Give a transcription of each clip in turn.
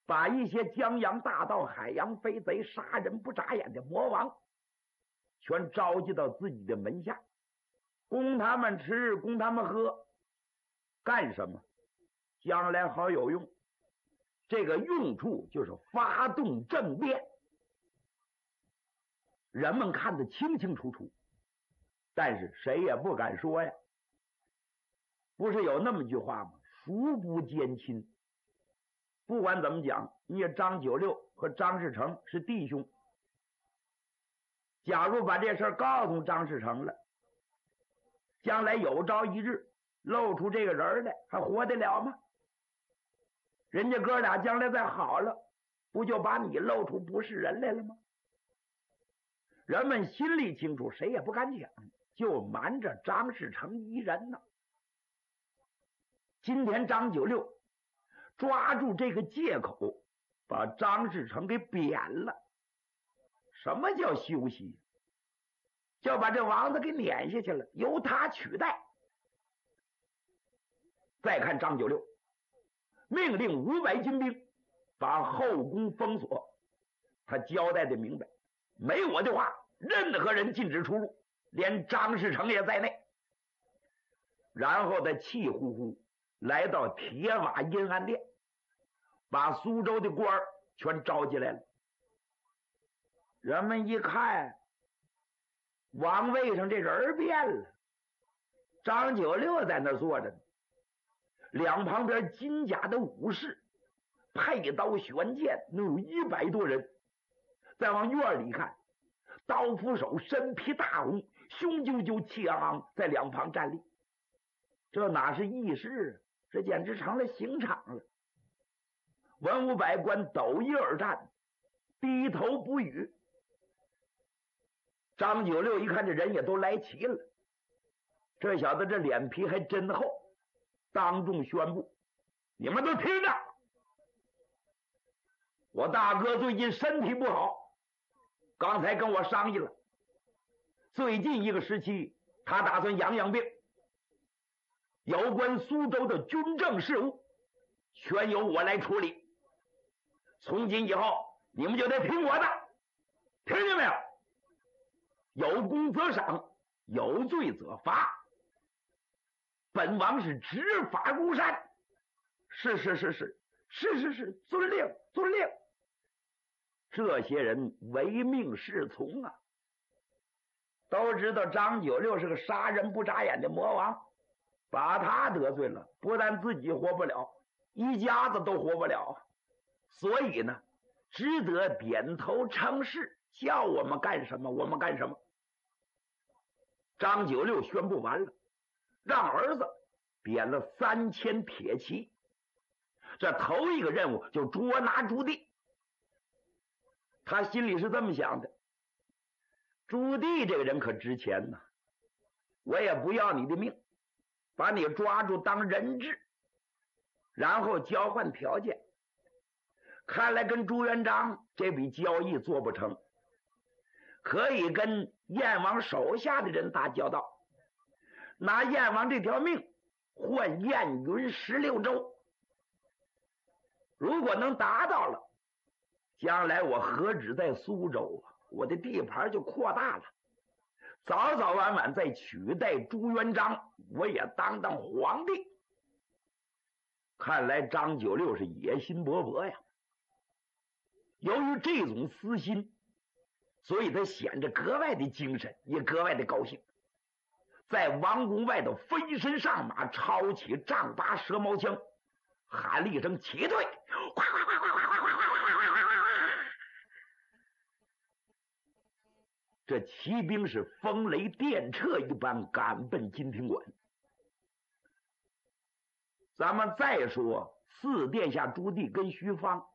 把一些江洋大盗、海洋飞贼、杀人不眨眼的魔王全召集到自己的门下，供他们吃，供他们喝。干什么？将来好有用。这个用处就是发动政变。人们看得清清楚楚，但是谁也不敢说呀。不是有那么句话吗？孰不奸亲？不管怎么讲，你张九六和张士诚是弟兄。假如把这事告诉张士诚了，将来有朝一日露出这个人来，还活得了吗？人家哥俩将来再好了，不就把你露出不是人来了吗？人们心里清楚，谁也不敢讲，就瞒着张士诚一人呢。今天张九六抓住这个借口，把张士诚给贬了。什么叫休息？就把这王子给撵下去了，由他取代。再看张九六命令500军兵把后宫封锁，他交代的明白，没我的话，任何人禁止出入，连张士诚也在内。然后他气呼呼来到铁瓦阴安殿，把苏州的官儿全召集来了。人们一看，王位上这人变了，张九六在那坐着呢，两旁边金甲的武士，佩刀悬剑，能有100多人。再往院里看，刀斧手身披大红，雄赳赳气昂昂，在两旁站立。这哪是议事，这简直成了刑场了。文武百官斗一而战，低头不语。张九六一看这人也都来齐了，这小子这脸皮还真厚，当众宣布：你们都听着，我大哥最近身体不好，刚才跟我商议了，最近一个时期他打算养病，有关苏州的军政事务全由我来处理，从今以后你们就得听我的，听见没有？有功则赏，有罪则罚，本王是执法如山。是，遵令，遵令。这些人唯命是从啊，都知道张九六是个杀人不眨眼的魔王，把他得罪了，不但自己活不了，一家子都活不了，所以呢，只得点头称是，叫我们干什么我们干什么。张九六宣布完了，让儿子点了3000铁骑，这头一个任务就捉拿朱棣。他心里是这么想的，朱棣这个人可值钱呐，我也不要你的命，把你抓住当人质，然后交换条件。看来跟朱元璋这笔交易做不成，可以跟燕王手下的人打交道，拿燕王这条命换燕云16州。如果能达到了，将来我何止在苏州啊，我的地盘就扩大了，早早晚晚再取代朱元璋，我也当皇帝。看来张九六是野心勃勃呀。由于这种私心，所以他显得格外的精神，也格外的高兴。在王宫外头飞身上马，抄起丈八蛇矛枪，喊了一声齐队，哗哗哗哗哗哗哗哗哗哗哗。这骑兵是风雷电掣一般赶奔金庭馆。咱们再说四殿下朱棣跟徐芳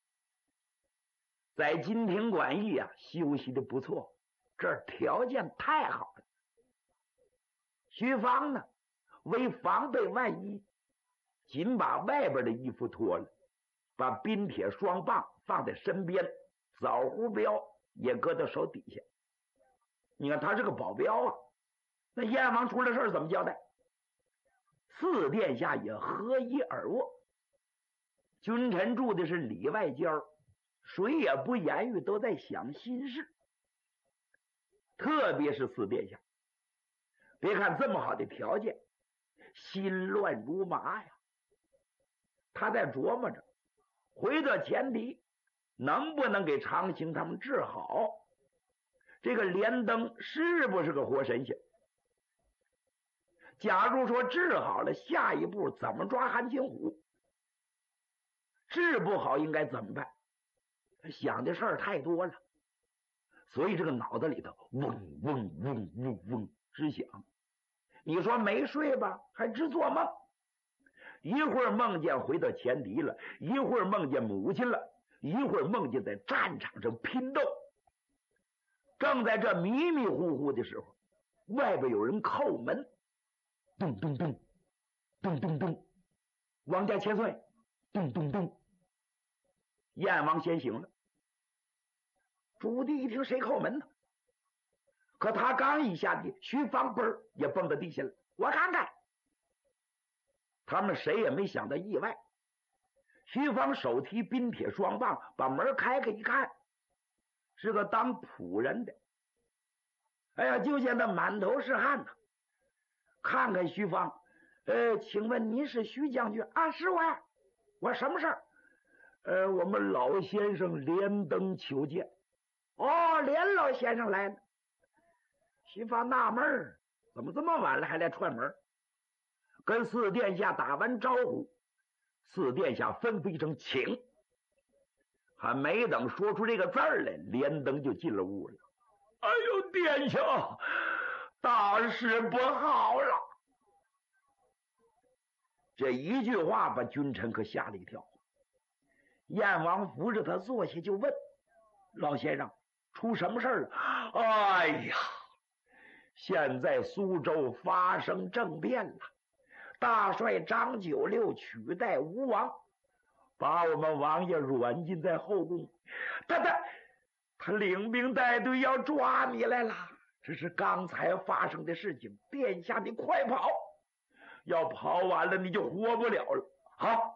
在金庭馆驿啊休息的不错，这儿条件太好了。徐芳呢，为防备万一，仅把外边的衣服脱了，把冰铁双棒放在身边，枣胡镖也搁到手底下。你看他是个保镖啊，那燕王出了事怎么交代？四殿下也合衣而卧， 君臣住的是里外间，谁也不言语，都在想心事。特别是四殿下，别看这么好的条件，心乱如麻呀。他在琢磨着回到前敌能不能给长兴他们治好，这个连登是不是个活神仙？假如说治好了，下一步怎么抓韩擒虎？治不好应该怎么办？想的事儿太多了，所以这个脑子里头嗡嗡嗡嗡嗡直响。你说没睡吧，还直做梦，一会儿梦见回到前敌了，一会儿梦见母亲了，一会儿梦见在战场上拼斗。正在这迷迷糊糊的时候，外边有人叩门，咚咚咚咚咚咚，王家千岁，咚咚咚。燕王先醒了，朱棣一听谁叩门呢？可他刚一下地，徐芳嘣儿也蹦到地下了。我看看，他们谁也没想到意外。徐芳手提冰铁双棒，把门开开一看，是个当仆人的。哎呀，就见他满头是汗呐。看看徐芳，请问您是徐将军啊？是我呀。我什么事儿？我们老先生连登求见。哦，连老先生来了。徐芳纳闷儿，怎么这么晚了还来串门？跟四殿下打完招呼，四殿下吩咐一声请，还没等说出这个字儿来，连登就进了屋了。哎呦，殿下，大事不好了！这一句话把君臣可吓了一跳。燕王扶着他坐下就问：老先生，出什么事了？哎呀，现在苏州发生政变了，大帅张九六取代吴王，把我们王爷软禁在后宫。他领兵带队要抓你来了，这是刚才发生的事情。殿下你快跑，要跑完了你就活不了了。好，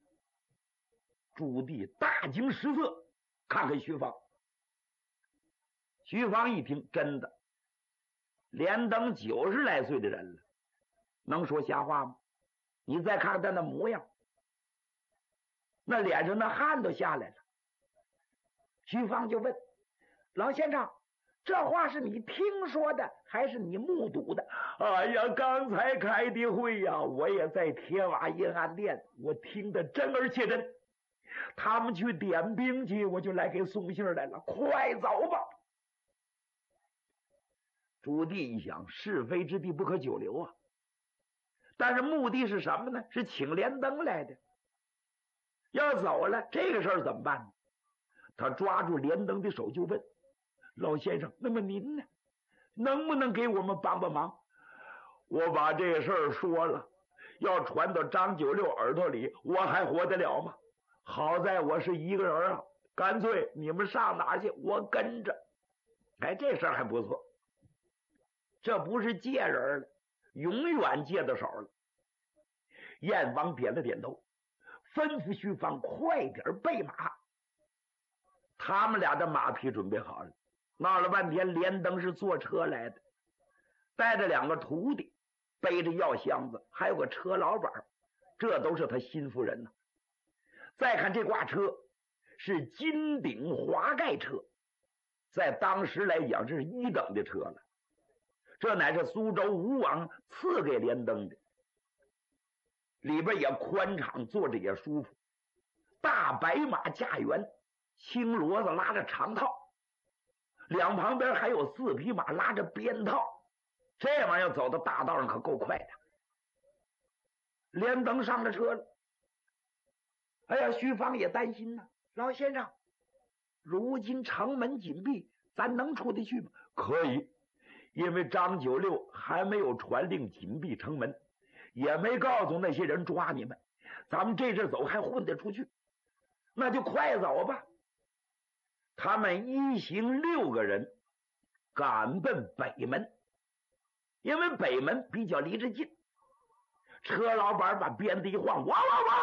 朱棣大惊失色，看看徐芳。徐芳一听，真的，连登90来岁的人了，能说瞎话吗？你再看他那模样，那脸上那汗都下来了。徐芳就问：老先生，这话是你听说的还是你目睹的？哎呀，刚才开的会呀，我也在铁瓦阴暗殿，我听得真而且真。他们去点兵去，我就来给送信来了，快走吧。朱棣一想，是非之地不可久留啊，但是目的是什么呢？是请连登来的。要走了，这个事儿怎么办呢？他抓住连登的手就问：老先生，那么您呢？能不能给我们帮帮忙？我把这个事儿说了，要传到张九六耳朵里，我还活得了吗？好在我是一个人啊，干脆你们上哪儿去，我跟着。哎，这事儿还不错，这不是借人了，永远借到手了。燕王点了点头，吩咐徐芳快点备马。他们俩的马匹准备好了，闹了半天，连登是坐车来的，带着2个徒弟，背着药箱子，还有个车老板，这都是他心腹人呢。再看这挂车是金顶华盖车，在当时来讲这是1等的车了，这乃是苏州吴王赐给连登的，里边也宽敞，坐着也舒服。大白马驾辕，青骡子拉着长套，两旁边还有4匹马拉着鞭套，这玩意儿走到大道上可够快的。连登上了车了。哎呀，徐芳也担心呢。老先生，如今城门紧闭，咱能出得去吗？可以，因为张九六还没有传令紧闭城门，也没告诉那些人抓你们，咱们这阵走还混得出去。那就快走吧。他们一行6个人赶奔北门，因为北门比较离着近。车老板把鞭子一晃，哇哇哇！